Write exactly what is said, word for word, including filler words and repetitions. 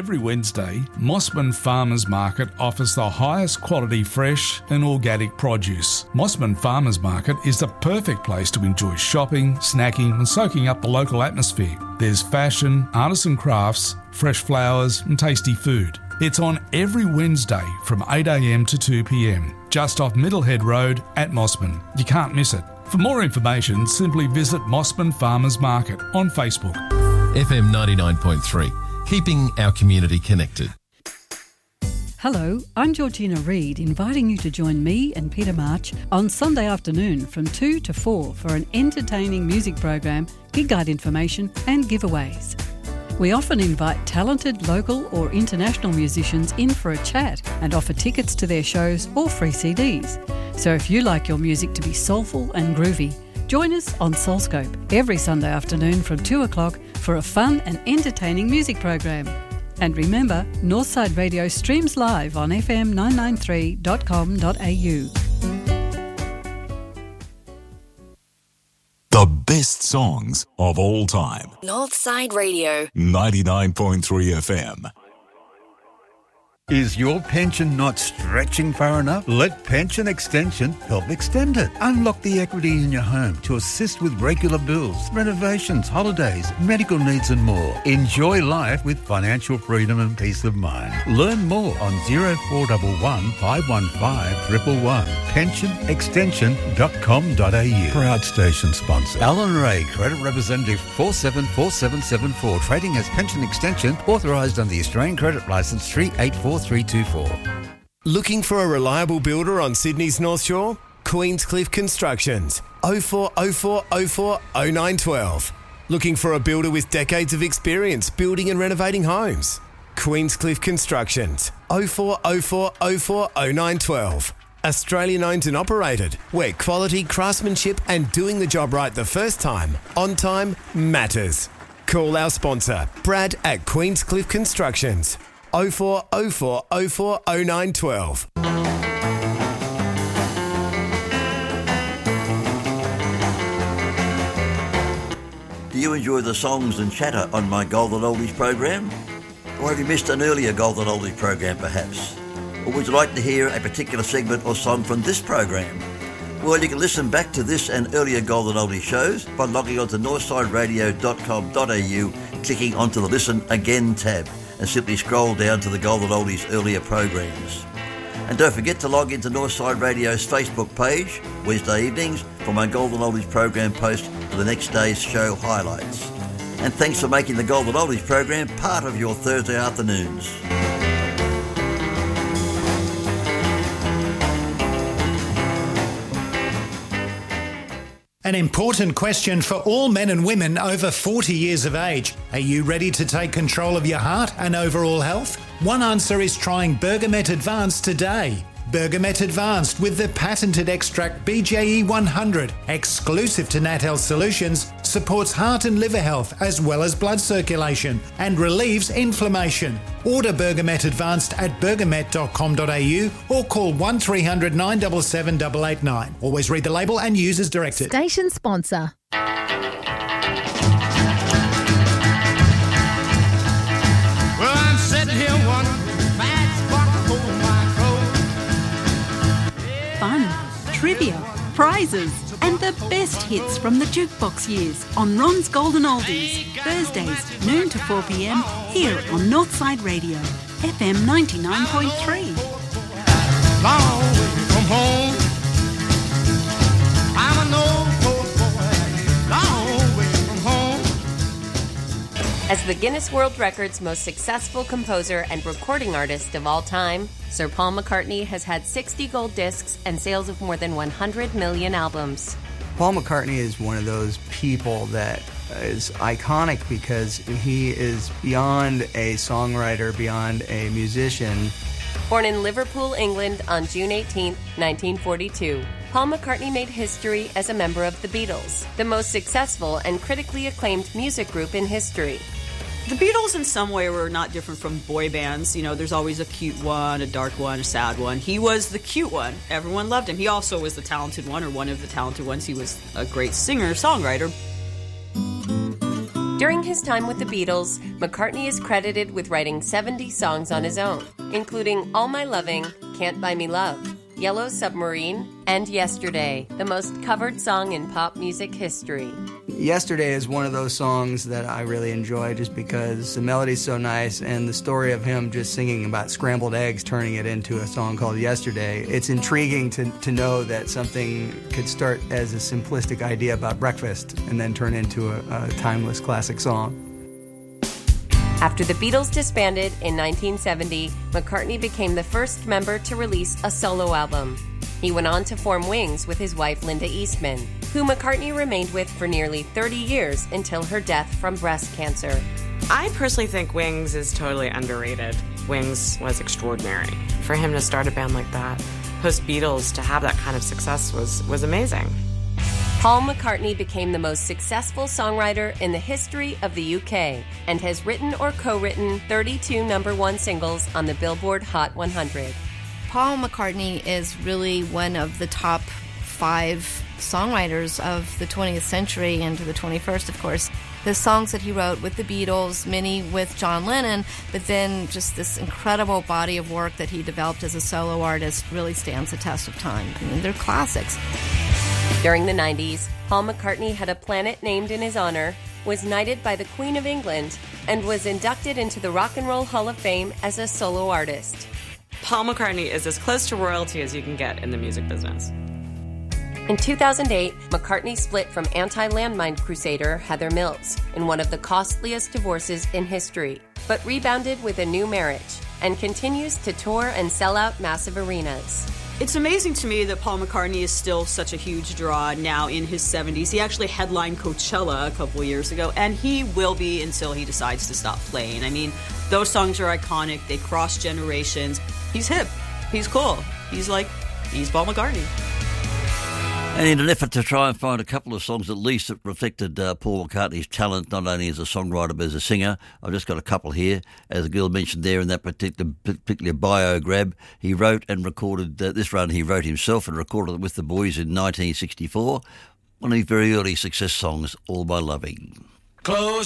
Every Wednesday, Mossman Farmers Market offers the highest quality fresh and organic produce. Mossman Farmers Market is the perfect place to enjoy shopping, snacking and soaking up the local atmosphere. There's fashion, artisan crafts, fresh flowers and tasty food. It's on every Wednesday from eight a m to two p m, just off Middlehead Road at Mossman. You can't miss it. For more information, simply visit Mossman Farmers Market on Facebook. F M ninety-nine point three, keeping our community connected. Hello, I'm Georgina Reid, inviting you to join me and Peter March on Sunday afternoon from two to four for an entertaining music program, gig guide information and giveaways. We often invite talented local or international musicians in for a chat and offer tickets to their shows or free C Ds. So if you like your music to be soulful and groovy, join us on Soulscope every Sunday afternoon from two o'clock for a fun and entertaining music program. And remember, Northside Radio streams live on f m nine ninety-three dot com dot a u. The best songs of all time. Northside Radio. ninety-nine point three F M. Is your pension not stretching far enough? Let Pension Extension help extend it. Unlock the equity in your home to assist with regular bills, renovations, holidays, medical needs and more. Enjoy life with financial freedom and peace of mind. Learn more on zero four one one, five one five, one one one. pension extension dot com dot a u. Proud station sponsor. Alan Ray, Credit Representative four seven four seven seven four. Trading as Pension Extension, authorised under the Australian Credit Licence three eight four three two four. Looking for a reliable builder on Sydney's North Shore? Queenscliff Constructions. oh four oh four oh four oh nine one two. Looking for a builder with decades of experience building and renovating homes? Queenscliff Constructions. oh four oh four oh four oh nine one two. Australian owned and operated, where quality, craftsmanship and doing the job right the first time, on time, matters. Call our sponsor, Brad at Queenscliff Constructions. oh four oh four oh four oh nine one two. Do you enjoy the songs and chatter on my Golden Oldies program? Or have you missed an earlier Golden Oldies program perhaps? Or would you like to hear a particular segment or song from this program? Well, you can listen back to this and earlier Golden Oldies shows by logging on to northside radio dot com dot a u, clicking onto the Listen Again tab, and simply scroll down to the Golden Oldies earlier programs. And don't forget to log into Northside Radio's Facebook page Wednesday evenings for my Golden Oldies program post for the next day's show highlights. And thanks for making the Golden Oldies program part of your Thursday afternoons. An important question for all men and women over forty years of age. Are you ready to take control of your heart and overall health? One answer is trying Bergamet Advanced today. Bergamet Advanced with the patented extract B J E one hundred, exclusive to Nat Health Solutions, supports heart and liver health as well as blood circulation and relieves inflammation. Order Bergamet Advanced at bergamet dot com dot a u or call one three hundred nine seven seven eight eight nine. Always read the label and use as directed. Station sponsor. Well, I'm sitting here one bad spot for my coat. Fun, trivia, prizes, and the best hits from the jukebox years on Ron's Golden Oldies. Thursdays, noon to four p m here on Northside Radio, F M ninety-nine point three. Long way from home. I'm an old boy, long way from home. As the Guinness World Records most successful composer and recording artist of all time, Sir Paul McCartney has had sixty gold discs and sales of more than one hundred million albums. Paul McCartney is one of those people that is iconic because he is beyond a songwriter, beyond a musician. Born in Liverpool, England on June eighteenth, nineteen forty-two, Paul McCartney made history as a member of the Beatles, the most successful and critically acclaimed music group in history. The Beatles in some way were not different from boy bands. You know, there's always a cute one, a dark one, a sad one. He was the cute one. Everyone loved him. He also was the talented one, or one of the talented ones. He was a great singer, songwriter. During his time with the Beatles, McCartney is credited with writing seventy songs on his own, including All My Loving, Can't Buy Me Love, Yellow Submarine, and Yesterday, the most covered song in pop music history. Yesterday is one of those songs that I really enjoy just because the melody's so nice, and the story of him just singing about scrambled eggs, turning it into a song called Yesterday. It's intriguing to, to know that something could start as a simplistic idea about breakfast and then turn into a, a timeless classic song. After the Beatles disbanded in nineteen seventy, McCartney became the first member to release a solo album. He went on to form Wings with his wife Linda Eastman, who McCartney remained with for nearly thirty years until her death from breast cancer. I personally think Wings is totally underrated. Wings was extraordinary. For him to start a band like that, post-Beatles, to have that kind of success was, was amazing. Paul McCartney became the most successful songwriter in the history of the U K and has written or co-written thirty-two number one singles on the Billboard Hot one hundred. Paul McCartney is really one of the top five songwriters of the twentieth century and to the twenty-first, of course. The songs that he wrote with the Beatles, many with John Lennon, but then just this incredible body of work that he developed as a solo artist really stands the test of time. I mean, they're classics. During the nineties, Paul McCartney had a planet named in his honor, was knighted by the Queen of England, and was inducted into the Rock and Roll Hall of Fame as a solo artist. Paul McCartney is as close to royalty as you can get in the music business. In two thousand eight, McCartney split from anti-landmine crusader Heather Mills in one of the costliest divorces in history, but rebounded with a new marriage and continues to tour and sell out massive arenas. It's amazing to me that Paul McCartney is still such a huge draw now in his seventies. He actually headlined Coachella a couple of years ago, and he will be until he decides to stop playing. I mean, those songs are iconic. They cross generations. He's hip. He's cool. He's like, he's Paul McCartney. And in an effort to try and find a couple of songs at least that reflected uh, Paul McCartney's talent, not only as a songwriter but as a singer, I've just got a couple here. As the girl mentioned there in that particular, particular bio grab, he wrote and recorded, uh, this run he wrote himself and recorded it with the Boys in nineteen sixty-four. One of his very early success songs, All My Loving. Close